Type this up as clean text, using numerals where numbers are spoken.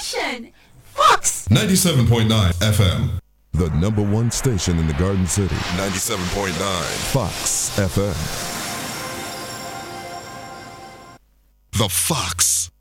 Action! Fox! 97.9 FM. The number one station in the Garden City. 97.9 Fox FM. The Fox.